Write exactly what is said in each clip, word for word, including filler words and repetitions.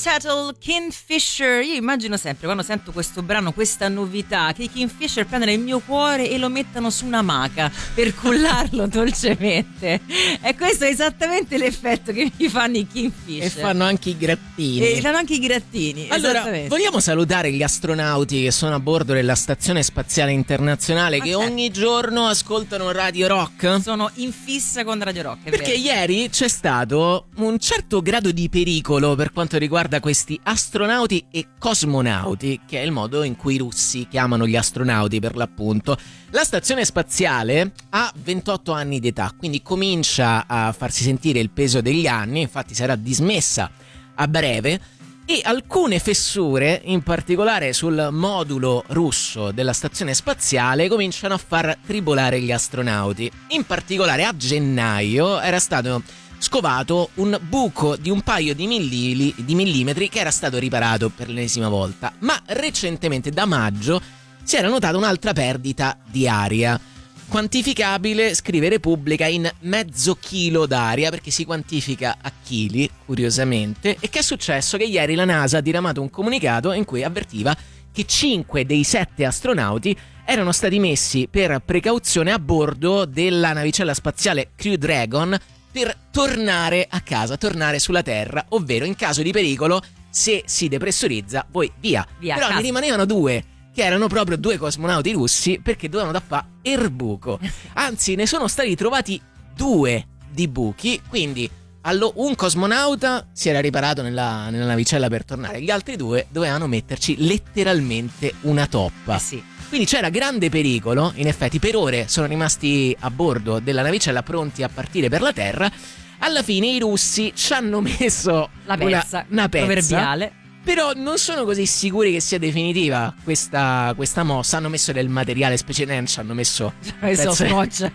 Tuttle, Kingfisher. Io immagino sempre quando sento questo brano, questa novità, che i Kingfisher prendono il mio cuore e lo mettano su una maca per cullarlo dolcemente. E questo è esattamente l'effetto che mi fanno i Kingfisher. E fanno anche i grattini. E fanno anche i grattini. Allora, vogliamo salutare gli astronauti che sono a bordo della Stazione Spaziale Internazionale, Ma che certo. ogni giorno ascoltano Radio Rock. Sono in fissa con Radio Rock, è Perché vero. ieri c'è stato un certo grado di pericolo per quanto riguarda questi astronauti e cosmonauti, che è il modo in cui i russi chiamano gli astronauti per l'appunto. La stazione spaziale ha ventotto anni di età, quindi comincia a farsi sentire il peso degli anni, infatti sarà dismessa a breve, e alcune fessure, in particolare sul modulo russo della stazione spaziale, cominciano a far tribolare gli astronauti. In particolare a gennaio era stato scovato un buco di un paio di, millili, di millimetri che era stato riparato per l'ennesima volta, ma recentemente da maggio si era notata un'altra perdita di aria, quantificabile, scrive Repubblica, in mezzo chilo d'aria, perché si quantifica a chili, curiosamente. E che è successo? Che ieri la NASA ha diramato un comunicato in cui avvertiva che cinque dei sette astronauti erano stati messi per precauzione a bordo della navicella spaziale Crew Dragon per tornare a casa, tornare sulla Terra, ovvero in caso di pericolo, se si depressurizza, poi via. Via, Però casa. ne rimanevano due, che erano proprio due cosmonauti russi, perché dovevano tappare il buco. Anzi, ne sono stati trovati due di buchi, quindi allo, un cosmonauta si era riparato nella, nella navicella per tornare, gli altri due dovevano metterci letteralmente una toppa. Eh sì. Quindi c'era grande pericolo, in effetti per ore sono rimasti a bordo della navicella pronti a partire per la Terra. Alla fine i russi ci hanno messo La una, pezza, una pezza, proverbiale. però non sono così sicuri che sia definitiva questa, questa mossa. Hanno messo del materiale speciale, ci hanno messo Questo pezzo- scotch.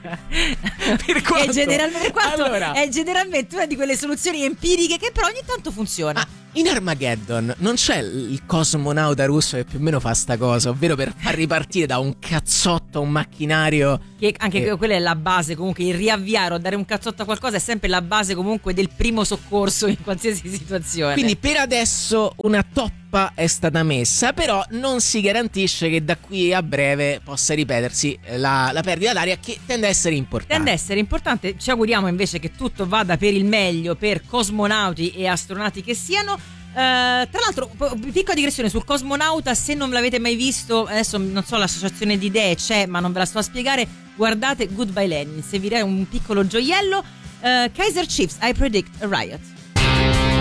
per quanto, È generalmente, per quanto allora, è generalmente una di quelle soluzioni empiriche che però ogni tanto funziona. ah, in Armageddon non c'è il cosmonauta russo che più o meno fa sta cosa, ovvero per far ripartire da un cazzotto un macchinario. Che anche Eh. quella è la base, comunque il riavviare o dare un cazzotto a qualcosa è sempre la base comunque del primo soccorso in qualsiasi situazione. Quindi per adesso una toppa è stata messa, però non si garantisce che da qui a breve possa ripetersi la, la perdita d'aria, che tende a essere importante. tende a essere importante. Ci auguriamo invece che tutto vada per il meglio per cosmonauti e astronauti che siano. Uh, tra l'altro, po- piccola digressione sul cosmonauta, se non l'avete mai visto, adesso non so, l'associazione di idee c'è ma non ve la sto a spiegare, guardate Goodbye Lenin, servirà un piccolo gioiello. uh, Kaiser Chiefs, I Predict a Riot.